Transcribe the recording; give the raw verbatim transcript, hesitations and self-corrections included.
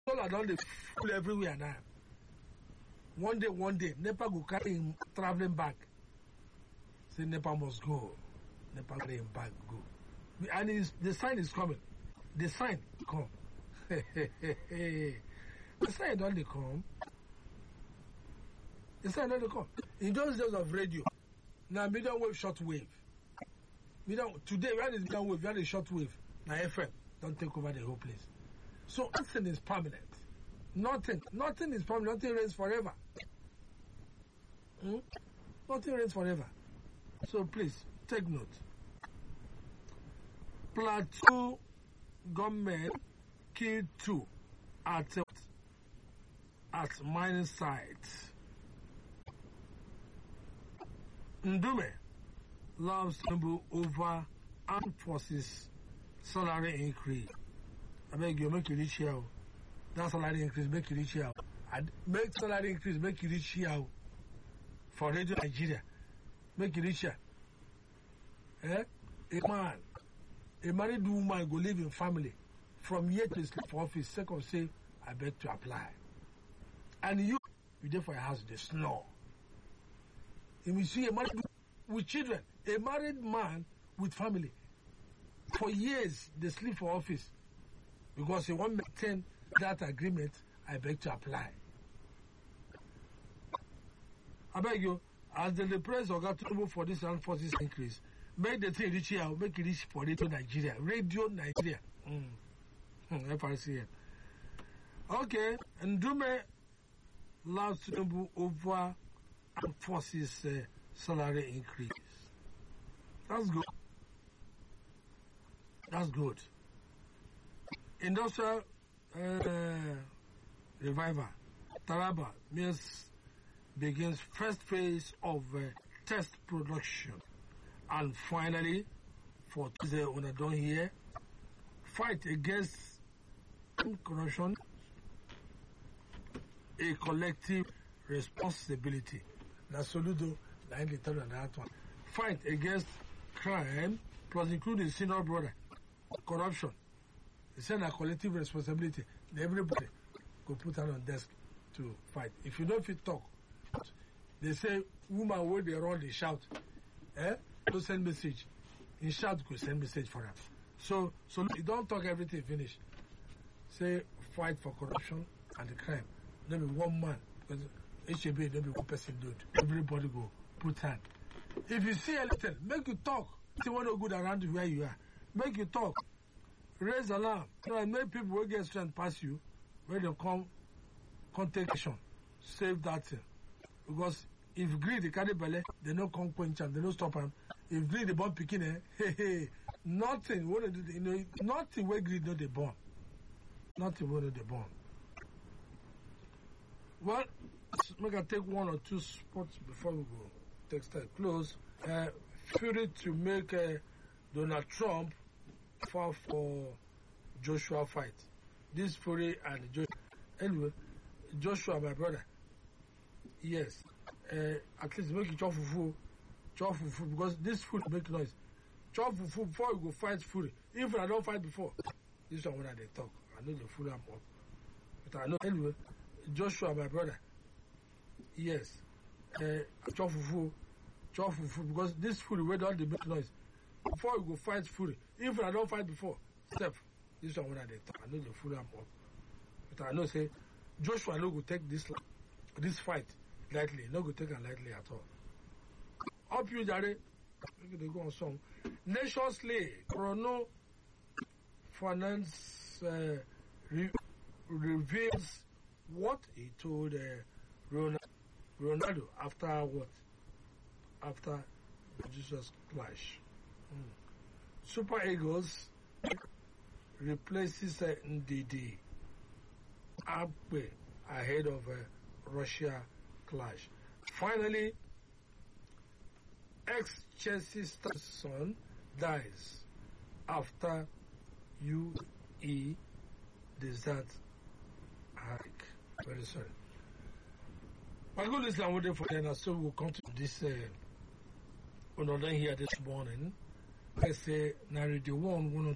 Solar don dey full everywhere now. One day, one day, NEPA go carry him traveling back. Say NEPA must go. NEPA carry him back, go. And is, the sign is coming. The sign come. The sign don't they come. The sign don't they come. In those days of radio, now medium wave, short wave. Medium, today, we have this medium wave, we have a short wave. Now F M don't take over the whole place. So nothing is permanent. Nothing. Nothing is permanent. Nothing reigns forever. Hmm? Nothing reigns forever. So please, take note. Plateau government killed two at, at mining sites. Ndume loves Tinubu over armed forces salary increase. I beg you, make you reach here. That salary increase, make you reach here. And make salary increase, make you reach here. For Radio Nigeria, make you reach here. Eh? A man, a married woman go live in family from here to sleep for office. Second say, I beg to apply. And you, you there for your house, they snore. If you see a married with children, a married man with family, for years they sleep for office. Because he won't maintain that agreement, I beg to apply. I beg you, as the press or got to move for this armed forces increase, make the thing reach here, make it reach for Radio Nigeria. Radio Nigeria. Mm. Mm, F R C N. Okay, Ndume loves Tinubu over armed forces uh, salary increase. That's good. That's good. Industrial uh, revival, Taraba Mills begins first phase of uh, test production. And finally, for Tuesday, when I don't hear, fight against corruption, a collective responsibility. That's Soludo, nine little and that one. Fight against crime, plus including senior brother, corruption. They said a collective responsibility. Everybody go put her on desk to fight. If you don't fit talk, they say woman where they run, they shout. Eh? Don't send message. In shout, go send message for them. So, so you don't talk everything finish. Say fight for corruption and the crime. Maybe one man, because H A B, maybe one person do it. Everybody go put hand. If you see anything, make you talk. See what no good around where you are. Make you talk. Raise alarm. So I make people will get strength past you when they come, come take action. Save that thing. Because if greed they carry belly, they no come quench them, they no stop them. If greed they born picking, eh, hey, hey, nothing. What they do, you know, nothing where greed no they born. Nothing where they born. Well, make I take one or two spots before we go. Text time close. Uh, Fury to make uh, Donald Trump fall for Joshua fight. This Fury and Joshua. Anyway, Joshua, my brother. Yes. Uh, at least make it chop fufu. Chop fufu because this food make noise. Chop fufu before you go fight Fury. Even I don't fight before. This one when I they talk. I know the fool I'm up. But I know anyway. Joshua, my brother. Yes. Uh, chop fufu. Chop fufu because this Fury where don't they make noise. Before you go fight Fury. Even I don't fight before. Step. This one when I they talk. I know the fool I'm up. But I know say Joshua no go take this this fight lightly. No go take it lightly at all. Up you, Jare. They go on song. Nations League. Chrono Finance uh, re- reveals what he told uh, Ronaldo, Ronaldo after what? After the Jesus clash. Hmm. Super Eagles replaces uh, Ndidi Agbe ahead of uh, Russia clash. Finally, ex-Chelsea star son dies after U E desert hike. Very sorry. My good listener, I'm waiting for them, so we'll come to this. Uh, we're not here this morning. I say, now the one, one